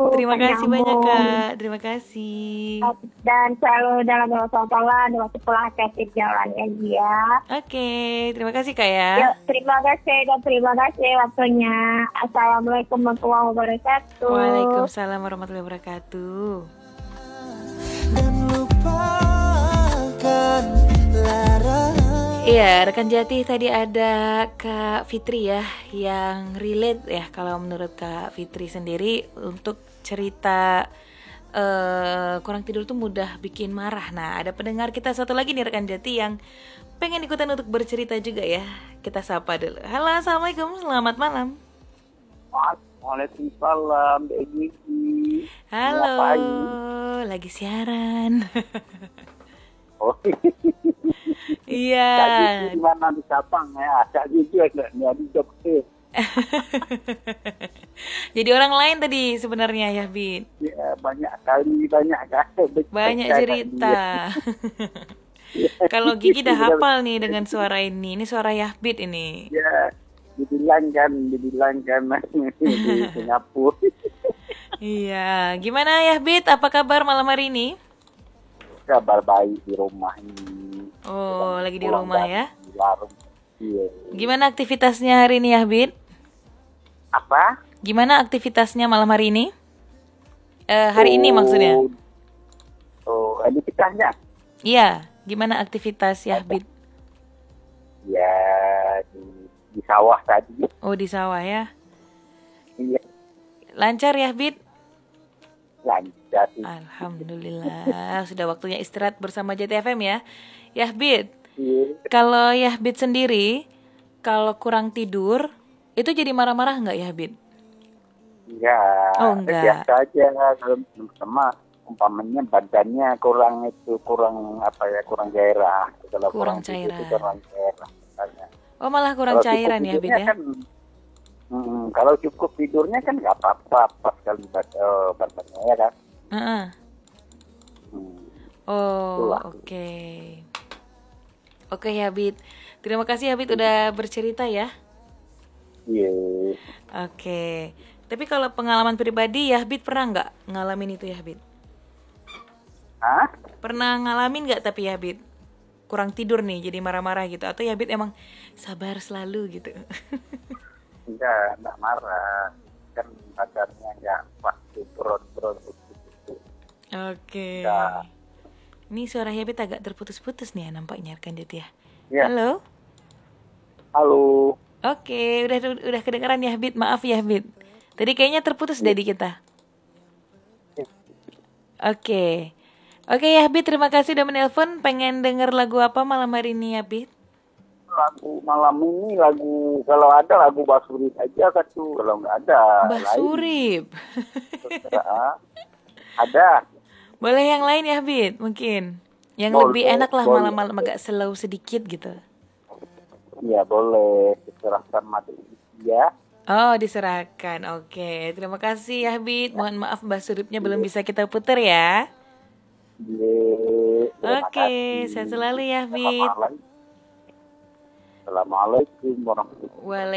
Terima Kak kasih banyak Nyambung. Kak. Terima kasih. Dan selalu dalam sholat, waktu pulang aktif jalannya dia. Oke, terima kasih Kak ya. Yuk, terima kasih waktunya. Assalamualaikum warahmatullahi wabarakatuh. Waalaikumsalam warahmatullahi wabarakatuh. Dan lupakan lara. Iya, rekan Jati tadi ada Kak Fitri ya yang relate ya kalau menurut Kak Fitri sendiri untuk cerita kurang tidur tuh mudah bikin marah. Nah, ada pendengar kita satu lagi nih rekan Jati yang pengen ikutan untuk bercerita juga ya. Kita sapa dulu. Halo, assalamualaikum, selamat malam. Waalaikumsalam, Dek Gigi. Halo, Ngapain? lagi siaran. Oh, Iya. Kak Gigi di mana di Sabang ya? Kak Gigi ada di Jogja. Jadi orang lain tadi sebenarnya ya, Bin. Ya, banyak kali. Banyak cerita. Kalau Gigi udah hafal nih dengan suara ini. Ini suara Yahbit ini. Ya, dibilang kan di Singapura. Iya, gimana Yahbit? Apa kabar malam hari ini? Kabar baik di rumah ini. Oh, lagi di Pulang rumah dari ya. warung. Iya. Gimana aktivitasnya hari ini Yahbit? Apa? Gimana aktivitasnya malam hari ini? Hari ini maksudnya. Oh, ini kitanya. Iya, gimana aktivitas Yahbit? Ya, di sawah tadi. Oh, di sawah ya. Iya, Lancar Yahbit? lancar. Alhamdulillah, sudah waktunya istirahat bersama JTFM ya. Yahbit, Iya. kalau Yahbit sendiri, kalau kurang tidur, itu jadi marah-marah nggak Yahbit? Ya, Oh, enggak. biasa aja kalau sama umpamanya badannya kurang gairah. Kalau Kurang tidur itu cairan. kurang gairah. Misalnya. Oh, malah kurang Kalau cukup cairan Yahbit tidurnya ya? kan, kalau cukup tidurnya kan nggak apa-apa pas kali badannya ya kan. Heeh. Hmm, Oh, itulah. oke. Oke Yahbit, terima kasih Yahbit udah bercerita ya. Iya. Oke. Tapi kalau pengalaman pribadi Yahbit pernah nggak ngalamin itu Yahbit? Hah? Pernah ngalamin nggak tapi Yahbit? Kurang tidur nih jadi marah-marah gitu atau Yahbit emang sabar selalu gitu? Enggak marah. Kan badannya nggak pasti beron-beron gitu. Oke. Enggak. Ini suara Yahbit agak terputus-putus nih ya nampaknya rekan Jati ya. Ya. Halo. Halo. Oke, udah kedengeran Yahbit. Maaf Yahbit. Tadi kayaknya terputus dari kita. Oke. Oke Yahbit, terima kasih udah menelpon. Pengen denger lagu apa malam hari ini Yahbit? Lagu malam ini kalau ada lagu Basuri aja kan tuh, kalau nggak ada Mbah lain Surip. terserah. Ada. Boleh yang lain Yahbit mungkin. Yang Boleh, lebih enak lah boleh. malam-malam agak slow sedikit gitu. Ya boleh, terserah sama ya. Oh diserahkan. Oke, terima kasih Yahbit. Mohon maaf Mbah Suripnya belum bisa kita puter ya. Terima Oke, kasih. sehat selalu Yahbit. Assalamualaikum warahmatullahi wabarakatuh.